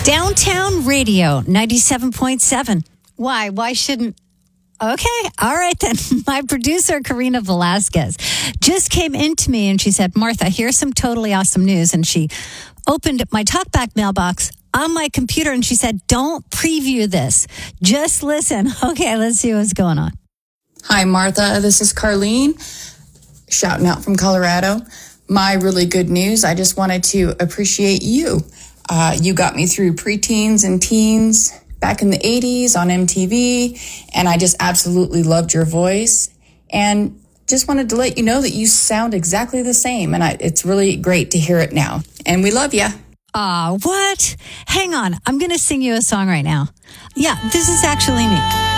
Downtown Radio, 97.7. Why? Why shouldn't... Okay, all right then. My producer, Karina Velasquez, just came into me and she said, Martha, here's some totally awesome news. And she opened my TalkBack mailbox on my computer and she said, don't preview this. Just listen. Okay, let's see what's going on. Hi, Martha. This is Carlene, shouting out from Colorado. My really good news, I just wanted to appreciate you. You got me through preteens and teens back in the 80s on MTV, and I just absolutely loved your voice. And just wanted to let you know that you sound exactly the same, and it's really great to hear it now. And we love you. What? Hang on. I'm going to sing you a song right now. Yeah, this is actually me.